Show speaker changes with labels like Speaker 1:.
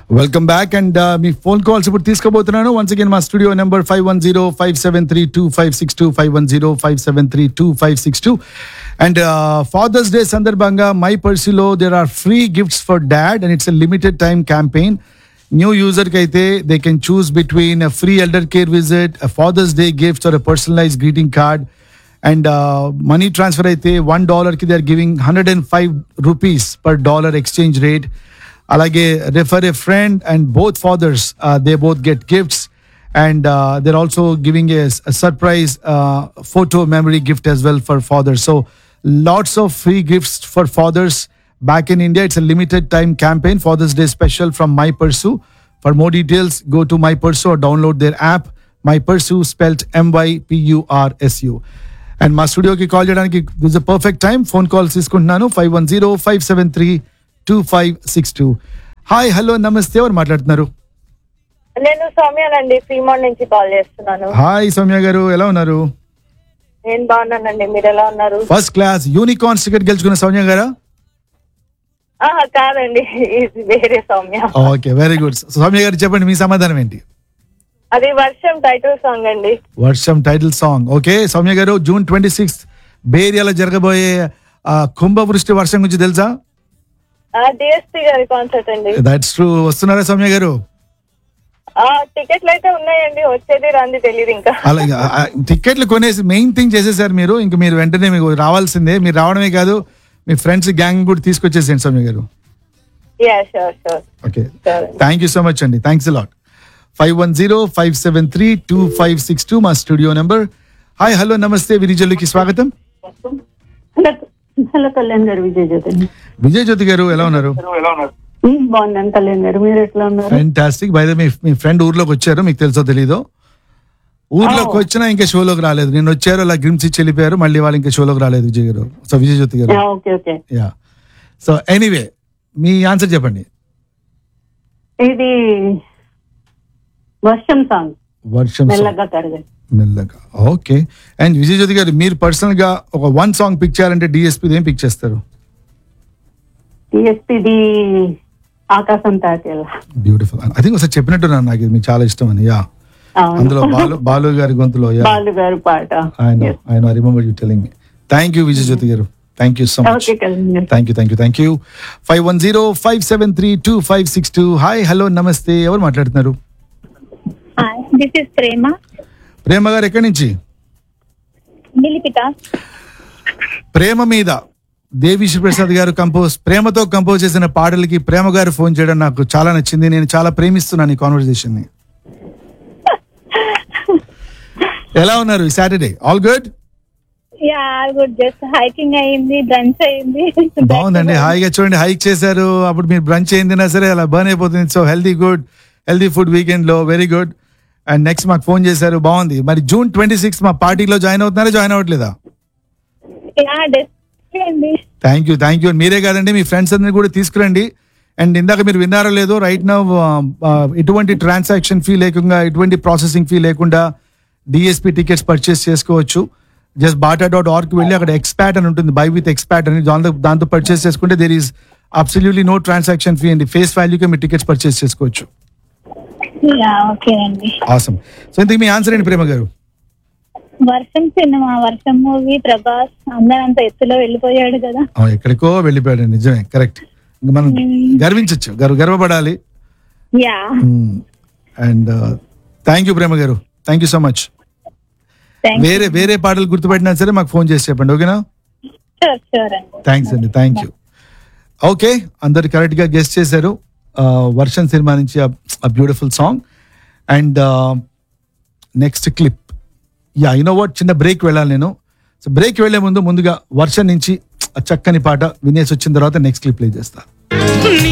Speaker 1: Welcome back and me phone calls ఇప్పుడు తీసుకోబోతున్నాను. Once again మా studio number 510-573-2562 510-573-2562 and fathers day సందర్భంగా my పర్సీలో there are free gifts for dad and it's a limited time campaign. New user కి అయితే they can choose between a free elder care visit, a fathers day gift are a personalise greeting card. And money transfer అయితే $1 కి they are giving 105 rupees per dollar exchange rate. అలాగే refer a friend and both fathers they both get gifts and they're also giving a surprise photo memory gift as well for fathers. So lots of free gifts for fathers back in India. It's a limited time campaign, Father's Day special from My Pursue. For more details, go to My Pursue or download their app, My Pursue, spelled MYPURSU. And మా స్టూడియోకి call చేయడానికి this a perfect time. Phone calls తీసుకుంటున్నాను 510-573-2562. Hi, hello, నమస్తే, ఎవరు మాట్లాడుతున్నారు?
Speaker 2: నేను సౌమ్యనండి, Fremont నుంచి call చేస్తున్నాను.
Speaker 1: హాయ్ సౌమ్య గారు, ఎలా ఉన్నారు?
Speaker 2: నేను బాగున్నానండి, మీరు ఎలా ఉన్నారు?
Speaker 1: ఫస్ట్ క్లాస్ యూనికార్న్స్ టికెట్ గెలుచుకున్న సౌమ్య గారా?
Speaker 2: కాదండి, ఇది వేరే Soumya.
Speaker 1: Okay, very good. Soumya గారు చెప్పండి, మీ సమాధానం ఏంటి?
Speaker 2: అది వర్షం టైటిల్ సాంగ్ అండి.
Speaker 1: వర్షం టైటిల్ సాంగ్. ఓకే సౌమ్య గారు, June 26 బే ఏరియాలో జరగబోయే కుంభవృష్టి వర్షం గురించి తెలుసా?
Speaker 2: డిఎస్పీ గారి కాన్సర్ట్ అండి.
Speaker 1: That's true. వస్తున్నారా సౌమ్య గారు?
Speaker 2: టికెట్లు అయితే ఉన్నాయండి, వచ్చేది రాంది తెలియదు ఇంకా.
Speaker 1: అలాగే టికెట్లు కొనేసి మెయిన్ థింగ్ చేసేసారు మీరు. ఇంక మీరు వెంటనే మీకు రావాల్సిందే. మీరు రావడమే కాదు, మీ ఫ్రెండ్స్ గ్యాంగ్ కూడా తీసుకొచ్చేసేయండి సౌమ్య గారు. Okay, thank you so much అండి. Thanks lot. 510-573-2562 మా స్టూడియో నెంబర్. హాయ్, హలో, నమస్తే, విరిజల్లుకి స్వాగతం.
Speaker 3: హలో కళ్యాణ్ గారు,
Speaker 1: విజయ్ జ్యోతి గారు ఎలా ఉన్నారు?
Speaker 3: బాగున్నాను కళ్యాణ్ గారు, మీరు ఎట్లా ఉన్నారు?
Speaker 1: Fantastic. By the way, me friend ఊర్లోకి వచ్చారు, మీకు తెలుసో తెలీదో? ఊర్లోకి వచ్చినా ఇంకా షోలోకి రాలేదు. నేను వచ్చారు, అలా గ్రిమ్స్ ఇచ్చి వెళ్ళిపోయారు, మళ్ళీ వాళ్ళు ఇంకా షోలోకి రాలేదు విజయ్ గారు. సో విజయ్ జ్యోతి గారు, యా. సో ఎనీవే, మీ ఆన్సర్ చెప్పండి.
Speaker 3: ఇది వర్షం సాంగ్.
Speaker 1: వర్షం మెల్లగా. ఓకే. అండ్ విజయ్ జ్యోతి గారు, మీరు పర్సనల్ గా ఒక వన్ సాంగ్ పిక్ చేయాలంటే డిఎస్పీ ఏం పిక్ చేస్తారు?
Speaker 3: డిఎస్పీది ఆకాశం తాకేలా.
Speaker 1: బ్యూటిఫుల్. ఐ థింక్ ఒకసారి చెప్పినట్టున్నాను, నాకు ఇది మీకు చాలా ఇష్టం అని. యా, అందులో బాలు గారి గొంతులో.
Speaker 3: బాలు గారి పాట.
Speaker 1: I remember you telling me. Thank you Vijay జ్యోతి గారు, thank you so much. Thank you. 510-573-2562. Hi, hello, నమస్తే, ఎవరు మాట్లాడుతున్నారు?
Speaker 4: దిస్ ఇస్ ప్రేమ.
Speaker 1: ప్రేమ గారు, ఎక్కడి నుంచి?
Speaker 4: నిలిపిత.
Speaker 1: ప్రేమ మీద దేవిశ్రీ ప్రసాద్ గారు ప్రేమతో కంపోజ్ చేసిన పాటలకి ప్రేమ గారు ఫోన్ చేయడం నాకు చాలా నచ్చింది. నేను చాలా ప్రేమిస్తున్నాను ఈ కాన్వర్సేషన్ ని. ఎలా ఉన్నారు ఈ Saturday? All good?
Speaker 4: Yeah, all good. Just hiking అయింది, బ్రంచ్ అయింది.
Speaker 1: బాగుందండి. హాయిగా చూడండి, హైక్ చేశారు, అప్పుడు మీరు బ్రంచ్ అయిందినా సరే అలా బర్న్ అయిపోతుంది. సో హెల్దీ ఫుడ్ వీకెండ్ లో. Very good. అండ్ నెక్స్ట్ మాకు ఫోన్ చేశారు, బాగుంది. మరి June 26 మా పార్టీలో జాయిన్ అవుతున్నారా, జాయిన్ అవ్వట్లేదా? Thank you. మీరే కాదండి, మీ ఫ్రెండ్స్ అందరినీ కూడా తీసుకురండి. అండ్ ఇందాక మీరు విన్నారో లేదో, రైట్ నౌ ఎటువంటి ట్రాన్సాక్షన్ ఫీ లేకుండా, ఎటువంటి ప్రాసెసింగ్ ఫీ లేకుండా డిఎస్పీ టికెట్స్ పర్చేస్ చేసుకోవచ్చు. జస్ట్ bata.org వెళ్ళి అక్కడ ఎక్స్పాట్ అని ఉంటుంది, బై విత్ ఎక్స్పాట్ అని, దాంతో పర్చేస్ చేసుకుంటే there is absolutely no transaction fee అండి. ఫేస్ వాల్యూకే మీరు టికెట్స్ పర్చేస్ చేసుకోవచ్చు. ఆసమ్. సో ఇంతకు మీ ఆన్సర్ ఏంటి ప్రేమ గారు?
Speaker 4: వర్షం సినిమా, వర్షం మూవీ, ప్రభాస్ అందరంత ఎత్తులో వెళ్ళిపోయాడు కదా.
Speaker 1: ఎక్కడికో వెళ్ళిపోయాడు, నిజమే, కరెక్ట్. మనం గర్వించవచ్చు, గర్వపడాలి. అండ్ థ్యాంక్ యూ ప్రేమ గారు, థ్యాంక్ యూ సో మచ్. వేరే పాటలు గుర్తుపెట్టినా సరే మాకు ఫోన్ చేసి చెప్పండి, ఓకేనా? థ్యాంక్స్ అండి, థ్యాంక్ యూ. ఓకే, అందరు కరెక్ట్ గా గెస్ట్ చేశారు. వర్షం సినిమా నుంచి beautiful song. And next clip, yeah, you know what, చిన్న బ్రేక్ వెళ్ళాలి నేను. సో బ్రేక్ వెళ్లే ముందుగా వర్షం నుంచి చక్కని పాట వినేసి వచ్చిన తర్వాత నెక్స్ట్ క్లిప్ ప్లే చేస్తా.